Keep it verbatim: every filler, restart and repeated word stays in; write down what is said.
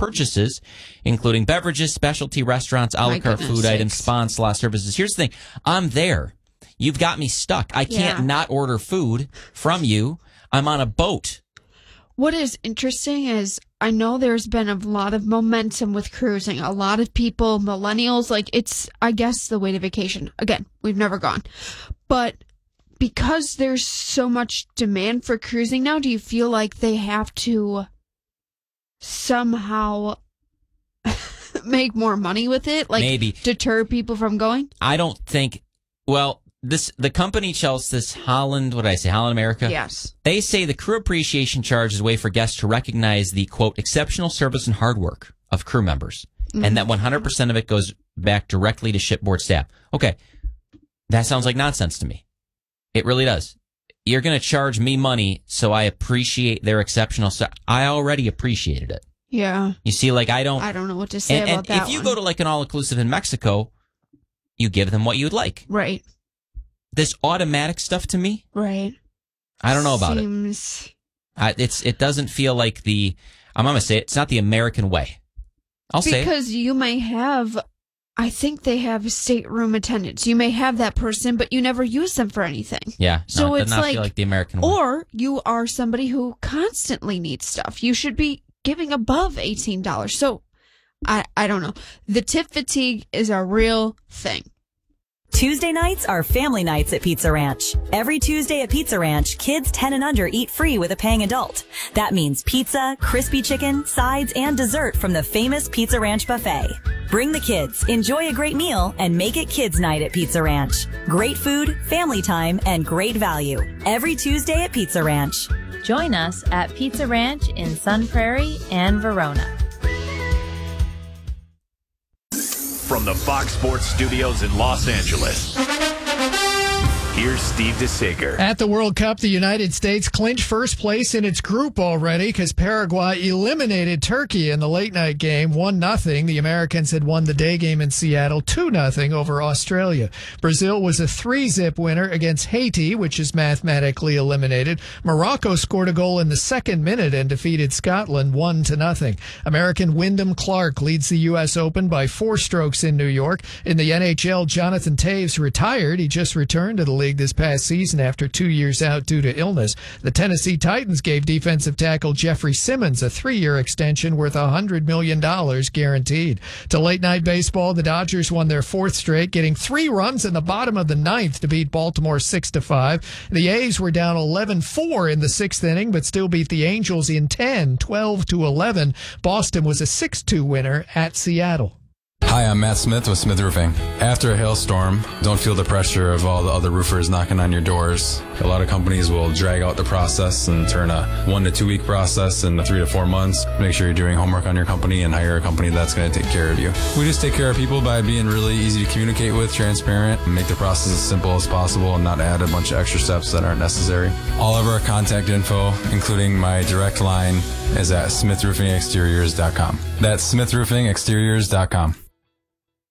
purchases, including beverages, specialty restaurants, a la carte food items, spa and spa services. Here's the thing. I'm there. You've got me stuck. I can't Yeah. not order food from you. I'm on a boat. What is interesting is I know there's been a lot of momentum with cruising. A lot of people, millennials, like it's, I guess, the way to vacation. Again, we've never gone. But because there's so much demand for cruising now, do you feel like they have to somehow make more money with it? Like Maybe. deter people from going? I don't think, well, this the company Chelsea, this Holland, what did I say, Holland America? Yes. They say the crew appreciation charge is a way for guests to recognize the, quote, exceptional service and hard work of crew members, mm-hmm. and that one hundred percent of it goes back directly to shipboard staff. Okay, that sounds like nonsense to me. It really does. You're going to charge me money, so I appreciate their exceptional service. I already appreciated it. Yeah. You see, like, I don't... I don't know what to say and, about and that if you one. go to, like, an all-inclusive in Mexico, you give them what you'd like. Right. This automatic stuff to me, Right. I don't know about Seems... it. I, it's it doesn't feel like the. I'm gonna say it, it's not the American way. I'll say it. Because you may have, I think they have stateroom attendants. You may have that person, but you never use them for anything. Yeah. So no, it it's does not like, feel like the American way. Or you are somebody who constantly needs stuff. You should be giving above eighteen dollars. So I I don't know. The tip fatigue is a real thing. Tuesday nights are family nights at Pizza Ranch. Every Tuesday at Pizza Ranch, kids ten and under eat free with a paying adult. That means pizza, crispy chicken, sides, and dessert from the famous Pizza Ranch buffet. Bring the kids, enjoy a great meal, and make it kids' night at Pizza Ranch. Great food, family time, and great value. Every Tuesday at Pizza Ranch. Join us at Pizza Ranch in Sun Prairie and Verona. From the Fox Sports Studios in Los Angeles, here's Steve DeSager. At the World Cup, the United States clinched first place in its group already because Paraguay eliminated Turkey in the late-night game, one nothing. The Americans had won the day game in Seattle, two nothing over Australia. Brazil was a three-zip winner against Haiti, which is mathematically eliminated. Morocco scored a goal in the second minute and defeated Scotland, one to nothing. American Wyndham Clark leads the U S Open by four strokes in New York. In the N H L, Jonathan Toews retired. He just returned to the league this past season after two years out due to illness. The Tennessee Titans gave defensive tackle Jeffrey Simmons a three-year extension worth one hundred million dollars guaranteed. To late-night baseball, the Dodgers won their fourth straight, getting three runs in the bottom of the ninth to beat Baltimore six to five. The A's were down eleven four in the sixth inning, but still beat the Angels in ten, twelve to eleven. Boston was a six two winner at Seattle. Hi, I'm Matt Smith with Smith Roofing. After a hailstorm, don't feel the pressure of all the other roofers knocking on your doors. A lot of companies will drag out the process and turn a one to two week process into three to four months. Make sure you're doing homework on your company and hire a company that's going to take care of you. We just take care of people by being really easy to communicate with, transparent, and make the process as simple as possible and not add a bunch of extra steps that aren't necessary. All of our contact info, including my direct line, is at smith roofing exteriors dot com. That's smith roofing exteriors dot com.